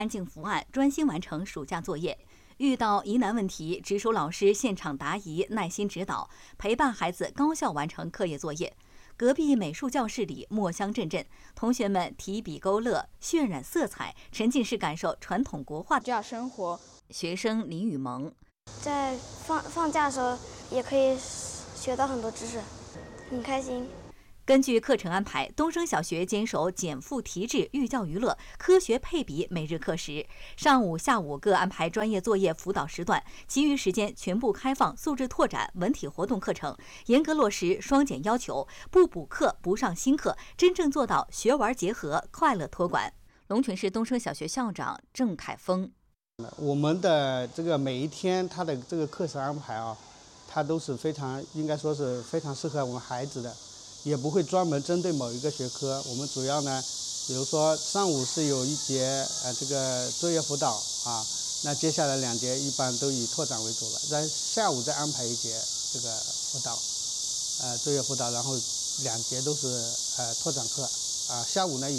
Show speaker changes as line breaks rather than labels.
安静伏案，专心完成暑假作业。遇到疑难问题，直属老师现场答疑，耐心指导，陪伴孩子高效完成课业作业。隔壁美术教室里墨香阵阵，同学们提笔勾勒，渲染色彩，沉浸式感受传统国画
这样生活。
学生李雨萌
在放假的时候也可以学到很多知识，很开心。
根据课程安排，东升小学坚守减负提质、寓教于乐、科学配比每日课时，上午、下午各安排专业作业辅导时段，其余时间全部开放素质拓展、文体活动课程，严格落实双减要求，不补课、不上新课，真正做到学玩结合、快乐托管。龙泉市东升小学校长郑凯峰：
我们的这个每一天，他的这个课程安排啊，它都是应该说是非常适合我们孩子的。也不会专门针对某一个学科，我们主要呢，比如说上午是有一节这个作业辅导啊，那接下来2节一般都以拓展为主了，在下午再安排1节这个辅导，作业辅导，然后2节都是拓展课啊，下午呢以